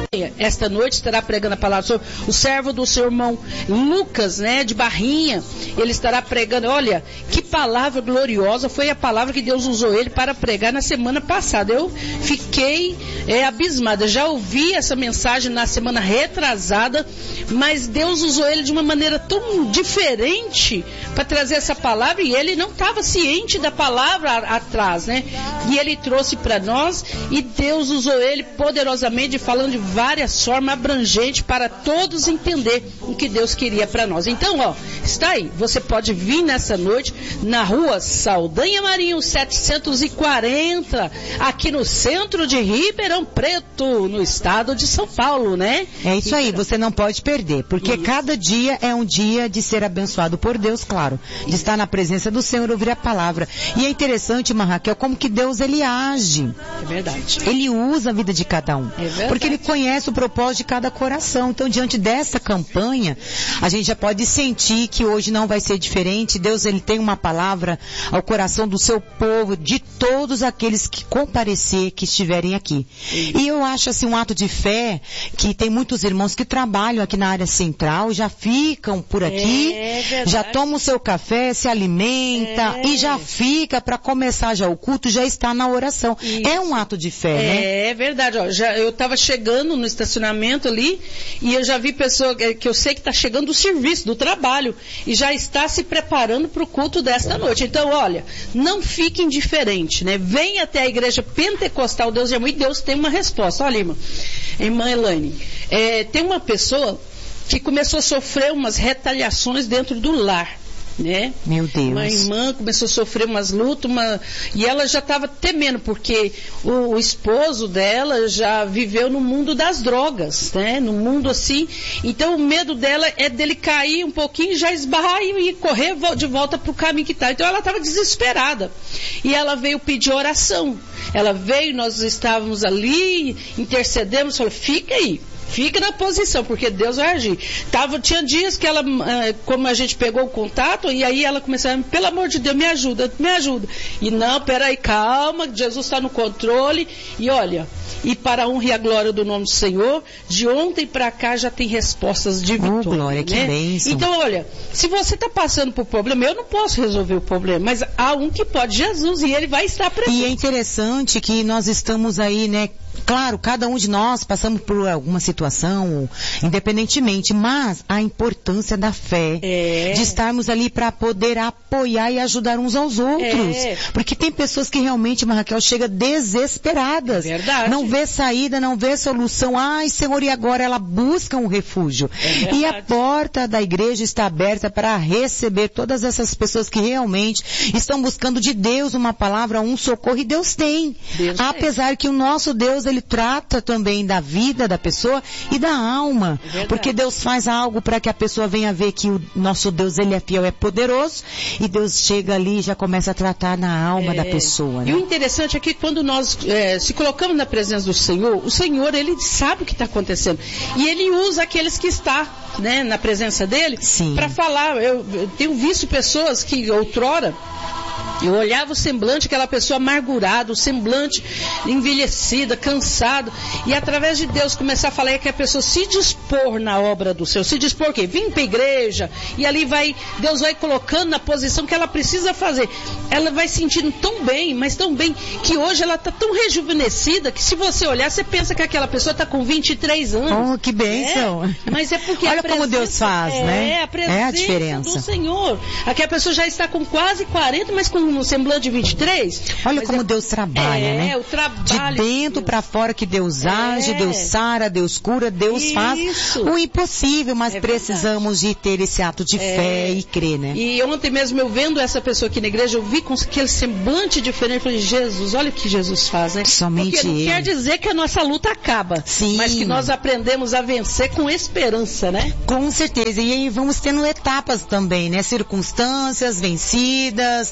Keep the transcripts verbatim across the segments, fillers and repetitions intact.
esta noite estará pregando a palavra sobre o servo do seu irmão Lucas, né, de Barrinha. Ele estará pregando, olha, que palavra gloriosa, foi a palavra que Deus usou ele para pregar na semana passada. Eu fiquei é, abismada, já ouvi essa mensagem na semana retrasada, mas Deus usou ele de uma maneira tão diferente para trazer essa palavra, e ele não estava ciente da palavra atrás, né? E ele trouxe para nós, e Deus usou ele poderosamente, falando de várias formas abrangentes para todos entender o que Deus queria para nós. Então, ó, está aí, você pode vir nessa noite na rua Saldanha Marinho setecentos e quarenta, aqui no centro de Ribeirão Preto, no estado de São Paulo, né? É isso aí, você não pode perder, porque isso. Cada dia é um dia de ser abençoado por Deus, claro, de estar na presença do Senhor, ouvir a palavra. E é interessante, irmã Raquel, como que Deus, ele age. É verdade. Ele usa a vida de cada um. É verdade. Porque ele conhece o propósito de cada coração. Então, diante dessa campanha, a gente já pode sentir que hoje não vai ser diferente. Deus, ele tem uma palavra ao coração do seu povo, de todos aqueles que comparecer, que estiverem aqui. E eu acho assim um ato de fé, que tem muitos irmãos que trabalham aqui na área central, já ficam por aqui, é já tomam o seu café, se alimenta é. e já fica para começar já o culto, já está na oração. Isso. É um ato de fé, é, né? É verdade, ó, já, eu estava chegando no estacionamento ali e eu já vi pessoa que eu sei que está chegando do serviço, do trabalho, e já está se preparando para o culto desta noite. Então, olha, não fique indiferente, né? Venha até a igreja pentecostal Deus é Amor, e Deus tem uma resposta. Olha, irmã, irmã Elaine, é, tem uma pessoa que começou a sofrer umas retaliações dentro do lar, né? Meu Deus. Uma irmã começou a sofrer umas lutas, uma... e ela já estava temendo, porque o, o esposo dela já viveu no mundo das drogas, né? No mundo assim. Então o medo dela é dele cair um pouquinho, já esbarrar e, e correr de volta para o caminho que está. Então ela estava desesperada. E ela veio pedir oração. Ela veio, nós estávamos ali, intercedemos, falou, fica aí. Fica na posição, porque Deus vai agir. Tava, tinha dias que ela, como a gente pegou o contato, e aí ela começava, pelo amor de Deus, me ajuda, me ajuda. E não, peraí, calma, Jesus está no controle. E olha, e para a honra e a glória do nome do Senhor, de ontem para cá já tem respostas de vitória. Oh, glória, né? Que bênção. Então, olha, se você está passando por problema, eu não posso resolver o problema, mas há um que pode, Jesus, e ele vai estar presente. E é interessante que nós estamos aí, né? Claro, cada um de nós passamos por alguma situação, independentemente, mas a importância da fé, é. de estarmos ali para poder apoiar e ajudar uns aos outros. É. Porque tem pessoas que realmente, Raquel, chega desesperadas. É verdade. Não vê saída, não vê solução. Ai, Senhor, e agora ela busca um refúgio. É e a porta da igreja está aberta para receber todas essas pessoas que realmente estão buscando de Deus uma palavra, um socorro, e Deus tem. Deus Apesar tem. que o nosso Deus, ele trata também da vida da pessoa e da alma. É porque Deus faz algo para que a pessoa venha ver que o nosso Deus, ele é fiel, é poderoso, e Deus chega ali e já começa a tratar na alma é. da pessoa. Né? E o interessante é que quando nós é, se colocamos na presença do Senhor, o Senhor, ele sabe o que está acontecendo. E ele usa aqueles que estão, né, na presença dele para falar. Eu, eu tenho visto pessoas que outrora eu olhava o semblante, aquela pessoa amargurada, o semblante envelhecida, cansado, e através de Deus começar a falar que a pessoa se dispor na obra do Senhor, se dispor o quê? Vim para a igreja, e ali vai, Deus vai colocando na posição que ela precisa fazer. Ela vai sentindo tão bem, mas tão bem, que hoje ela está tão rejuvenescida, que se você olhar, você pensa que aquela pessoa está com vinte e três anos. Oh, que bênção! É, mas é porque olha a presença, como Deus faz, é, né? É a presença é a diferença do Senhor. Aqui a pessoa já está com quase quarenta, mas com um semblante de vinte e três. Olha como é, Deus trabalha, é, né? É, o trabalho. De dentro para fora que Deus age, é. Deus sara, Deus cura, Deus Isso. faz o impossível, mas é precisamos de ter esse ato de é. fé e crer, né? E ontem mesmo eu vendo essa pessoa aqui na igreja, eu vi com aquele semblante diferente, eu falei, Jesus, olha o que Jesus faz, né? Somente Porque não ele. quer dizer que a nossa luta acaba, Sim. mas que nós aprendemos a vencer com esperança, né? Com certeza, e aí vamos tendo etapas também, né? Circunstâncias vencidas, e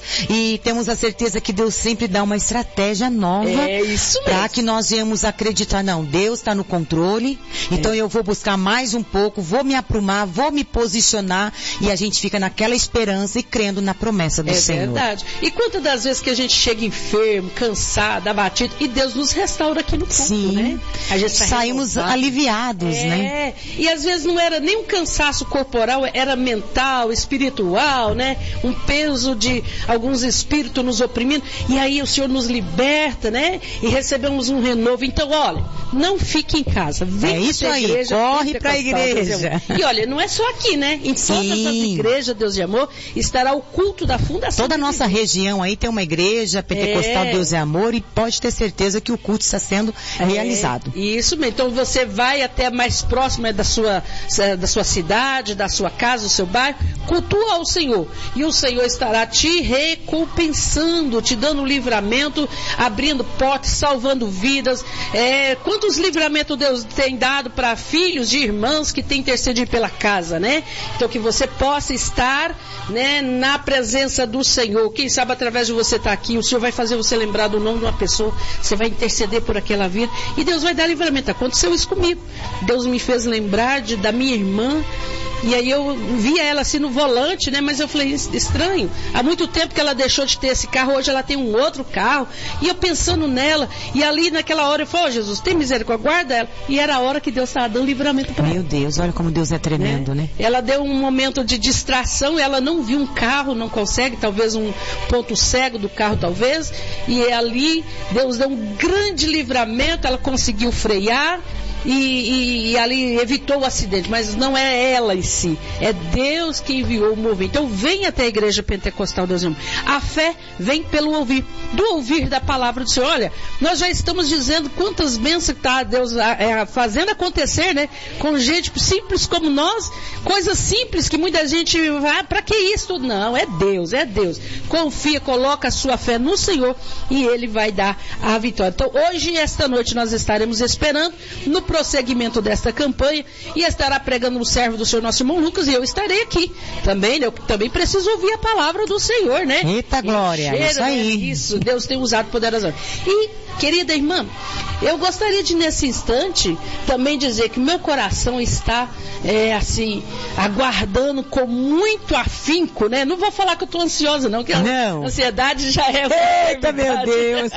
E temos a certeza que Deus sempre dá uma estratégia nova. É isso mesmo. Para que nós venhamos acreditar, não, Deus está no controle, então é. eu vou buscar mais um pouco, vou me aprumar, vou me posicionar, e a gente fica naquela esperança e crendo na promessa do é Senhor. É verdade. E quantas das vezes que a gente chega enfermo, cansado, abatido, e Deus nos restaura aqui no culto, Sim. né? A gente tá saímos renovado. aliviados, é. né? E às vezes não era nem um cansaço corporal, era mental, espiritual, né? Um peso de alguns espíritos nos oprimindo, e aí o Senhor nos liberta, né? E recebemos um renovo. Então, olha, não fique em casa. Vem é isso aí, igreja, corre para a igreja. E olha, não é só aqui, né? Em Sim. todas as igrejas, Deus de Amor, estará o culto da fundação. Toda a nossa região aí tem uma igreja pentecostal é. Deus é Amor, e pode ter certeza que o culto está sendo é. realizado. Isso mesmo. Então você vai até mais próximo da sua, da sua cidade, da sua casa, do seu bairro, cultua ao Senhor. E o Senhor estará te recompensando, te dando livramento, abrindo portas, salvando vidas. É, quantos livramentos Deus tem dado para filhos de irmãos que têm intercedido pela casa, né? Então que você possa estar, né, na presença do Senhor. Quem sabe através de você estar aqui, o Senhor vai fazer você lembrar do nome de uma pessoa, você vai interceder por aquela vida e Deus vai dar livramento. Aconteceu isso comigo. Deus me fez lembrar de, da minha irmã. E aí eu via ela assim no volante, né? Mas eu falei, estranho. Há muito tempo que ela deixou de ter esse carro, hoje ela tem um outro carro. E eu pensando nela, e ali naquela hora eu falei, oh, Jesus, tem misericórdia, guarda ela. E era a hora que Deus estava dando livramento para ela. Meu Deus, olha como Deus é tremendo, né? né? Ela deu um momento de distração, ela não viu um carro, não consegue, talvez um ponto cego do carro, talvez. E ali Deus deu um grande livramento, ela conseguiu frear. E, e, e ali evitou o acidente, mas não é ela em si, é Deus que enviou o movimento. Então vem até a igreja pentecostal, Deus irmão. A fé vem pelo ouvir, do ouvir da palavra do Senhor. Olha, nós já estamos dizendo quantas bênçãos que está Deus é, fazendo acontecer, né? Com gente simples como nós, coisas simples que muita gente vai, para que isso tudo? Não, é Deus, é Deus. Confia, coloca a sua fé no Senhor e Ele vai dar a vitória. Então hoje, esta noite, nós estaremos esperando no prosseguimento desta campanha e estará pregando o servo do Senhor, nosso irmão Lucas, e eu estarei aqui também, eu também preciso ouvir a palavra do Senhor, né? Eita glória, cheiro, isso aí. Né? Isso, Deus tem usado poderosamente. E, querida irmã, eu gostaria de nesse instante também dizer que meu coração está é, assim, aguardando com muito afinco, né? Não vou falar que eu estou ansiosa não, porque não. a ansiedade já é... Eita, meu Deus!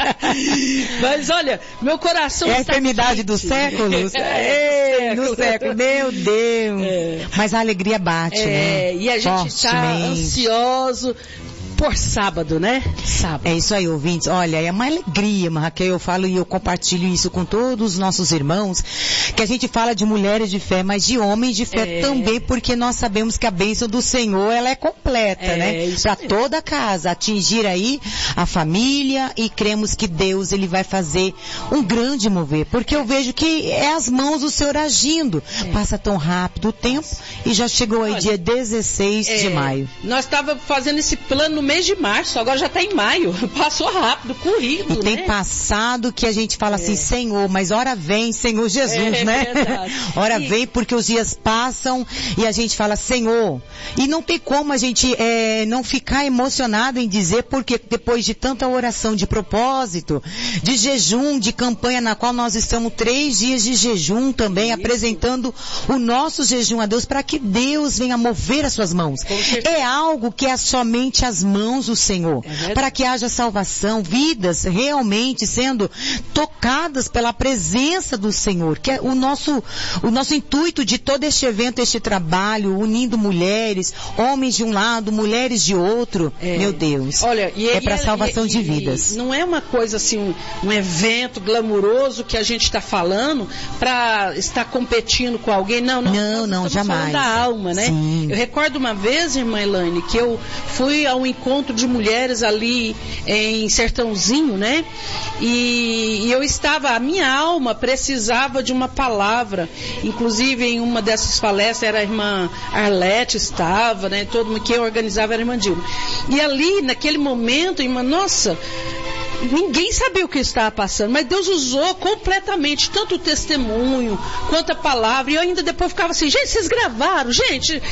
Mas olha, meu coração é está... É a enfermidade do século? É, no século, meu Deus. É. Mas a alegria bate, é, né? E a gente está ansioso por sábado, né? Sábado. É isso aí, ouvintes. Olha, é uma alegria, Raquel, eu falo e eu compartilho isso com todos os nossos irmãos, que a gente fala de mulheres de fé, mas de homens de fé é. também, porque nós sabemos que a bênção do Senhor, ela é completa, é, né? Para toda a casa, atingir aí a família, e cremos que Deus, Ele vai fazer um grande mover, porque eu vejo que é as mãos do Senhor agindo. É. Passa tão rápido o tempo e já chegou aí. Olha, dia dezesseis é, de maio. Nós estávamos fazendo esse plano no mês de março, agora já está em maio. Passou rápido, corrido, E tem né? passado que a gente fala é. assim, Senhor, mas hora vem, Senhor Jesus, é, né? Verdade. Hora e... vem porque os dias passam e a gente fala, Senhor. E não tem como a gente é, não ficar emocionado em dizer, porque depois de tanta oração de propósito, de jejum, de campanha na qual nós estamos três dias de jejum também, Isso. apresentando o nosso jejum a Deus, para que Deus venha mover as suas mãos. É algo que é somente as mãos do Senhor, é para que haja salvação, vidas realmente sendo tocadas pela presença do Senhor, que é o nosso, o nosso intuito de todo este evento, este trabalho, unindo mulheres, homens de um lado, mulheres de outro, é. meu Deus, Olha, e, é para salvação e, de e, vidas. Não é uma coisa assim, um, um evento glamuroso que a gente está falando para estar competindo com alguém, não, não, não, não jamais. Falando da alma, né? Sim. Eu recordo uma vez, irmã Elaine, que eu fui a um encontro de mulheres ali em Sertãozinho, né? E, e eu estava, a minha alma precisava de uma palavra, inclusive em uma dessas palestras era a irmã Arlete, estava, né? Todo mundo que organizava era a irmã Dilma. E ali, naquele momento, irmã, nossa, ninguém sabia o que estava passando, mas Deus usou completamente, tanto o testemunho, quanto a palavra, e eu ainda depois ficava assim, gente, vocês gravaram, gente,